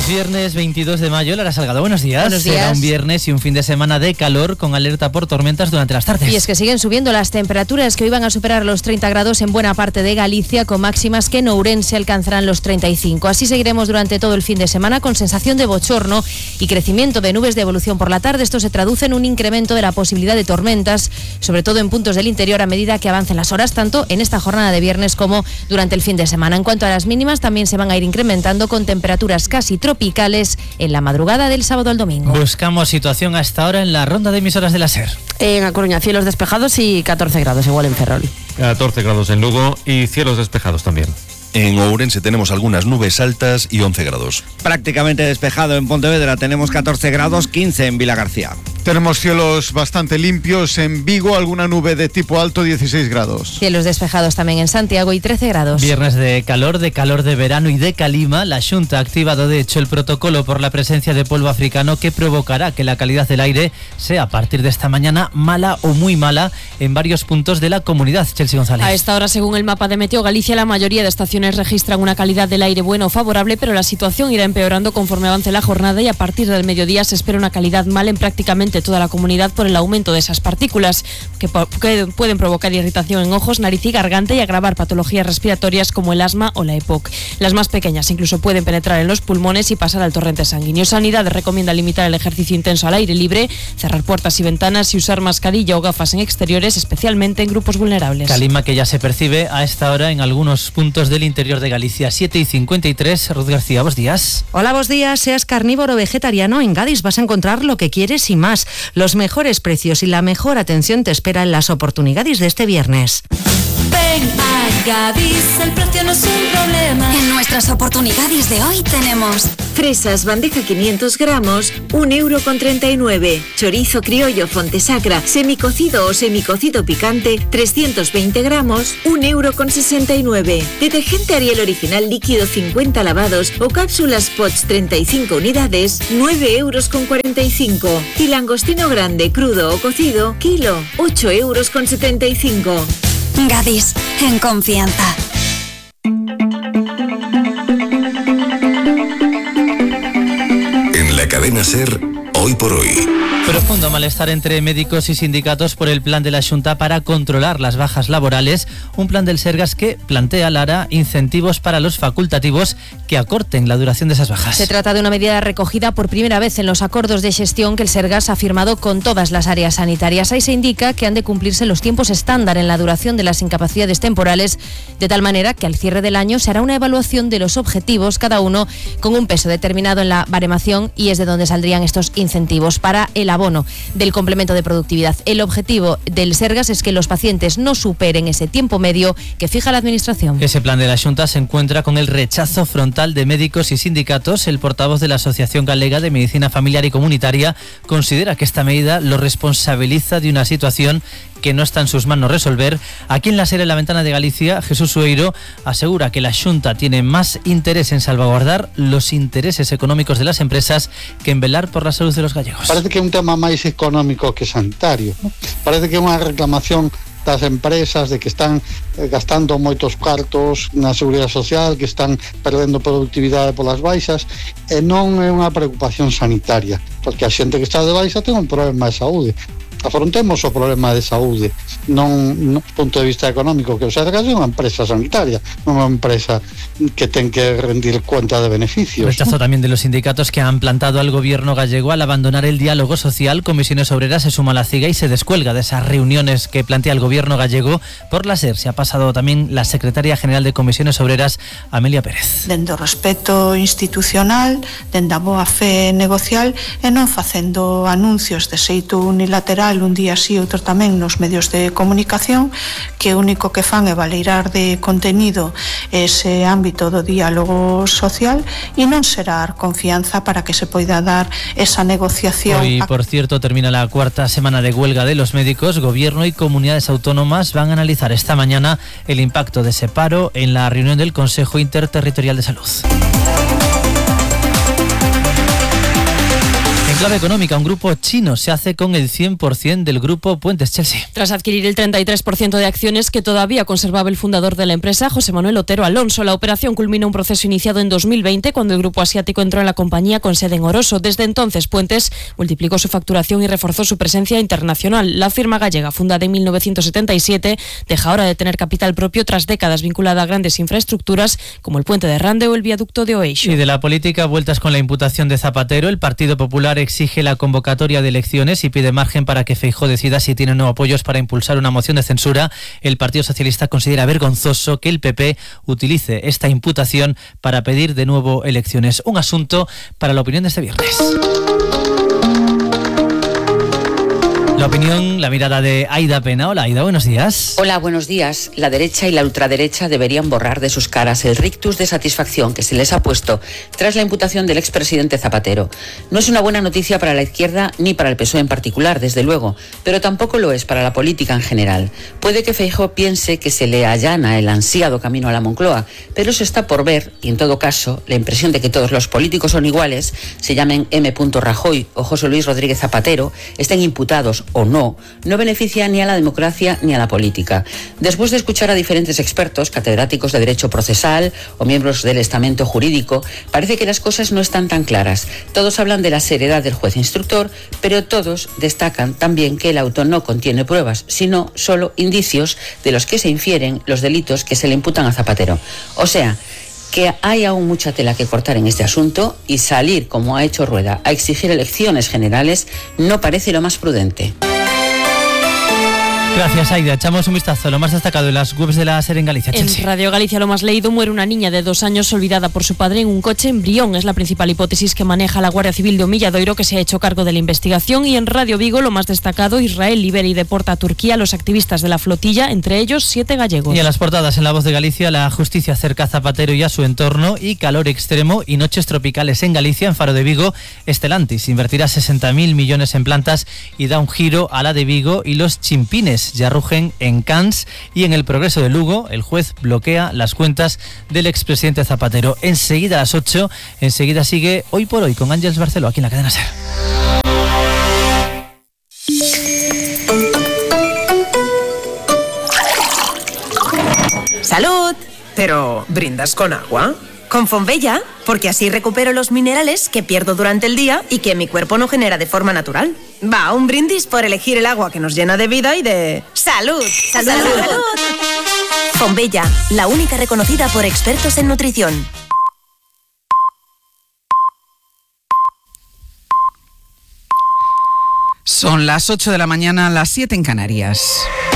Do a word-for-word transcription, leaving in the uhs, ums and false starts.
Es viernes veintidós de mayo, Lara Salgado, buenos días. Buenos días. Será un viernes y un fin de semana de calor con alerta por tormentas durante las tardes. Y es que siguen subiendo las temperaturas, que hoy van a superar los treinta grados en buena parte de Galicia, con máximas que en Ourense alcanzarán los treinta y cinco. Así seguiremos durante todo el fin de semana con sensación de bochorno y crecimiento de nubes de evolución por la tarde. Esto se traduce en un incremento de la posibilidad de tormentas, sobre todo en puntos del interior a medida que avancen las horas, tanto en esta jornada de viernes como durante el fin de semana. En cuanto a las mínimas, también se van a ir incrementando con temperaturas casi tropicales en la madrugada del sábado al domingo. Buscamos situación a esta hora en la ronda de emisoras de la SER. En A Coruña, cielos despejados y catorce grados, igual en Ferrol. catorce grados en Lugo y cielos despejados también. En Ourense tenemos algunas nubes altas y once grados. Prácticamente despejado en Pontevedra, tenemos catorce grados, quince en Vilagarcía. Tenemos cielos bastante limpios en Vigo, alguna nube de tipo alto, dieciséis grados. Cielos despejados también en Santiago y trece grados. Viernes de calor, de calor de verano y de calima. La Xunta ha activado de hecho el protocolo por la presencia de polvo africano que provocará que la calidad del aire sea a partir de esta mañana mala o muy mala en varios puntos de la comunidad. Chelsea González. A esta hora, según el mapa de Meteo Galicia, la mayoría de estaciones registran una calidad del aire buena o favorable, pero la situación irá empeorando conforme avance la jornada y a partir del mediodía se espera una calidad mala en prácticamente toda la comunidad por el aumento de esas partículas que, que pueden provocar irritación en ojos, nariz y garganta y agravar patologías respiratorias como el asma o la E P O C. Las más pequeñas incluso pueden penetrar en los pulmones y pasar al torrente sanguíneo. Sanidad recomienda limitar el ejercicio intenso al aire libre, cerrar puertas y ventanas y usar mascarilla o gafas en exteriores, especialmente en grupos vulnerables. Calima que ya se percibe a esta hora en algunos puntos del interior de Galicia. Siete y cincuenta y tres. Ruth García, buenos días. Hola, buenos días. Seas carnívoro o vegetariano, en Gadis vas a encontrar lo que quieres y más. Los mejores precios y la mejor atención te espera en las oportunidades de este viernes. Ven a Gadis, el precio no es un problema. En nuestras oportunidades de hoy tenemos fresas bandeja quinientos gramos, un euro con treinta y nueve. Chorizo criollo Fontesacra, semicocido o semicocido picante, trescientos veinte gramos, un euro con sesenta y nueve. Detergente Ariel original líquido cincuenta lavados o cápsulas Potts treinta y cinco unidades, nueve euros con cuarenta y cinco. Y langostino grande, crudo o cocido, kilo, ocho euros con setenta y cinco. Gadis, en confianza. En la cadena SER, hoy por hoy. Profundo malestar entre médicos y sindicatos por el plan de la Xunta para controlar las bajas laborales, un plan del Sergas que plantea, Lara, incentivos para los facultativos que acorten la duración de esas bajas. Se trata de una medida recogida por primera vez en los acuerdos de gestión que el Sergas ha firmado con todas las áreas sanitarias. Ahí se indica que han de cumplirse los tiempos estándar en la duración de las incapacidades temporales, de tal manera que al cierre del año se hará una evaluación de los objetivos, cada uno con un peso determinado en la baremación, y es de donde saldrían estos incentivos para el abono del complemento de productividad. El objetivo del Sergas es que los pacientes no superen ese tiempo medio que fija la Administración. Ese plan de la Xunta se encuentra con el rechazo frontal de médicos y sindicatos. El portavoz de la Asociación Galega de Medicina Familiar y Comunitaria considera que esta medida lo responsabiliza de una situación que no está en sus manos resolver. Aquí en la serie La Ventana de Galicia, Jesús Sueiro asegura que la Xunta tiene más interés en salvaguardar los intereses económicos de las empresas que en velar por la salud de los gallegos. Parece que é un tema máis económico que sanitario, ¿no? Parece que é unha reclamación das empresas de que están gastando moitos cartos na seguridade social, que están perdendo productividade polas baixas, e non é unha preocupación sanitaria, porque a xente que está de baixa ten un problema de saúde. Afrontemos o problema de saúde, non no punto de vista económico, que o Sergas é unha empresa sanitaria, non unha empresa que ten que rendir cuenta de beneficios. Rechazo también de los sindicatos que han plantado al gobierno gallego al abandonar el diálogo social. Comisiones Obreras se suma a la ciga y se descuelga de esas reuniones que plantea el gobierno gallego. Por la SER se ha pasado también la secretaria general de Comisiones Obreras, Amelia Pérez. Dende o respeto institucional, dende a boa fe negocial e non facendo anuncios de xeito unilateral un día sí, outro tamén nos medios de comunicación, que o único que fan é valeirar de contenido ese ámbito do diálogo social e non será confianza para que se poida dar esa negociación. Hoy, por cierto, termina la cuarta semana de huelga de los médicos. Gobierno y comunidades autónomas van a analizar esta mañana el impacto de ese paro en la reunión del Consejo Interterritorial de Salud. clave económica, un grupo chino se hace con el cien por ciento del grupo Puentes Chelsea. Tras adquirir el treinta y tres por ciento de acciones que todavía conservaba el fundador de la empresa, José Manuel Otero Alonso, la operación culmina un proceso iniciado en dos mil veinte cuando el grupo asiático entró en la compañía con sede en Oroso. Desde entonces, Puentes multiplicó su facturación y reforzó su presencia internacional. La firma gallega, fundada en mil novecientos setenta y siete, deja ahora de tener capital propio tras décadas vinculada a grandes infraestructuras como el puente de Rande o el viaducto de Oeixo. Y de la política, vueltas con la imputación de Zapatero. El Partido Popular exige la convocatoria de elecciones y pide margen para que Feijóo decida si tiene o no apoyos para impulsar una moción de censura. El Partido Socialista considera vergonzoso que el P P utilice esta imputación para pedir de nuevo elecciones. Un asunto para la opinión de este viernes. La opinión, la mirada de Aida Pena. Hola Aida, buenos días. Hola, buenos días. La derecha y la ultraderecha deberían borrar de sus caras el rictus de satisfacción que se les ha puesto tras la imputación del expresidente Zapatero. No es una buena noticia para la izquierda ni para el P S O E en particular, desde luego, pero tampoco lo es para la política en general. Puede que Feijóo piense que se le allana el ansiado camino a la Moncloa, pero eso está por ver y en todo caso la impresión de que todos los políticos son iguales, se llamen M. Rajoy o José Luis Rodríguez Zapatero, estén imputados o no, no beneficia ni a la democracia ni a la política. Después de escuchar a diferentes expertos, catedráticos de derecho procesal o miembros del estamento jurídico, parece que las cosas no están tan claras. Todos hablan de la seriedad del juez instructor, pero todos destacan también que el auto no contiene pruebas, sino solo indicios de los que se infieren los delitos que se le imputan a Zapatero. O sea, que hay aún mucha tela que cortar en este asunto y salir, como ha hecho Rueda, a exigir elecciones generales no parece lo más prudente. Gracias, Aida. Echamos un vistazo a lo más destacado en las webs de la SER en Galicia. En Chelsea. Radio Galicia lo más leído: muere una niña de dos años olvidada por su padre en un coche en Brión. Es la principal hipótesis que maneja la Guardia Civil de Omilladoiro, que se ha hecho cargo de la investigación. Y en Radio Vigo lo más destacado: Israel libera y deporta a Turquía a los activistas de la flotilla, entre ellos siete gallegos. Y en las portadas, en La Voz de Galicia, la justicia cerca a Zapatero y a su entorno, y calor extremo y noches tropicales en Galicia. En Faro de Vigo, Estelantis invertirá sesenta mil millones en plantas y da un giro a la de Vigo. Y los chimpines ya rugen en Cans. Y en El Progreso de Lugo, el juez bloquea las cuentas del expresidente Zapatero. Enseguida a las ocho, enseguida sigue Hoy por Hoy con Ángeles Barceló, aquí en la cadena SER. ¡Salud! Pero, ¿brindas con agua? Con Fonbella, porque así recupero los minerales que pierdo durante el día y que mi cuerpo no genera de forma natural. Va, un brindis por elegir el agua que nos llena de vida y de... ¡Salud! ¡Salud! ¡Salud! ¡Salud! Fonbella, la única reconocida por expertos en nutrición. Son las ocho de la mañana, las siete en Canarias.